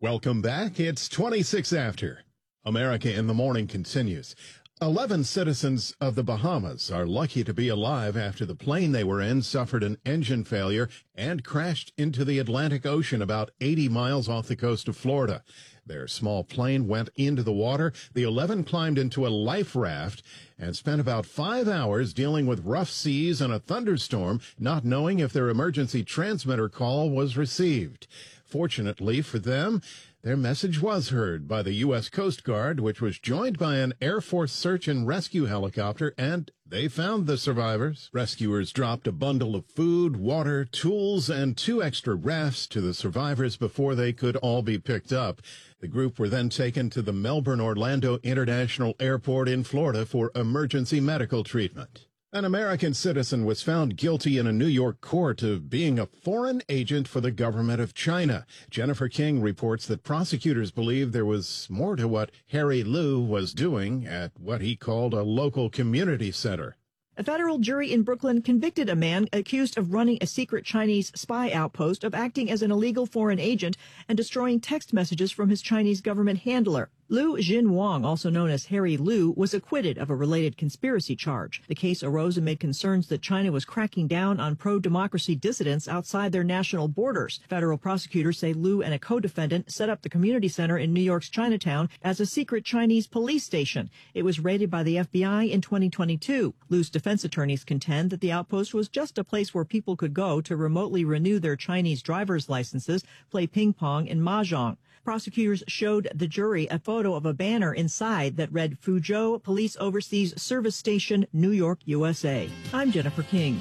Welcome back. It's 26 after. America in the Morning continues. 11 citizens of the Bahamas are lucky to be alive after the plane they were in suffered an engine failure and crashed into the Atlantic Ocean about 80 miles off the coast of Florida. Their small plane went into the water. The 11 climbed into a life raft and spent about 5 hours dealing with rough seas and a thunderstorm, not knowing if their emergency transmitter call was received. Fortunately for them, their message was heard by the U.S. Coast Guard, which was joined by an Air Force search and rescue helicopter, and they found the survivors. Rescuers dropped a bundle of food, water, tools, and 2 extra rafts to the survivors before they could all be picked up. The group were then taken to the Melbourne-Orlando International Airport in Florida for emergency medical treatment. An American citizen was found guilty in a New York court of being a foreign agent for the government of China. Jennifer King reports that prosecutors believe there was more to what Harry Liu was doing at what he called a local community center. A federal jury in Brooklyn convicted a man accused of running a secret Chinese spy outpost, of acting as an illegal foreign agent, and destroying text messages from his Chinese government handler. Liu Jinwang, also known as Harry Liu, was acquitted of a related conspiracy charge. The case arose amid concerns that China was cracking down on pro-democracy dissidents outside their national borders. Federal prosecutors say Liu and a co-defendant set up the community center in New York's Chinatown as a secret Chinese police station. It was raided by the FBI in 2022. Liu's defense attorneys contend that the outpost was just a place where people could go to remotely renew their Chinese driver's licenses, play ping pong, and mahjong. Prosecutors showed the jury a photo of a banner inside that read Fuzhou Police Overseas Service Station, New York, USA. I'm Jennifer King.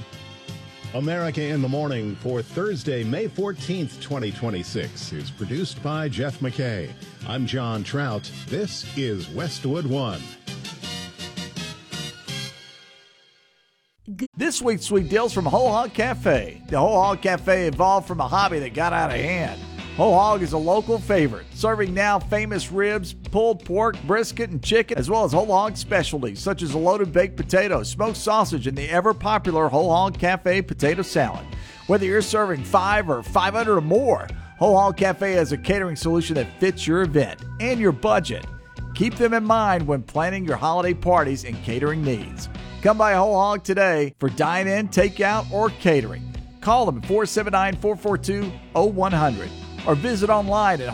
America in the Morning for Thursday, May 14th, 2026 is produced by Jeff McKay. I'm John Trout. This is Westwood One. This week's sweet deals from Whole Hog Cafe. The Whole Hog Cafe evolved from a hobby that got out of hand. Whole Hog is a local favorite, serving now famous ribs, pulled pork, brisket, and chicken, as well as Whole Hog specialties such as a loaded baked potato, smoked sausage, and the ever-popular Whole Hog Cafe potato salad. Whether you're serving 5 or 500 or more, Whole Hog Cafe has a catering solution that fits your event and your budget. Keep them in mind when planning your holiday parties and catering needs. Come by Whole Hog today for dine-in, takeout, or catering. Call them at 479-442-0100 or visit online at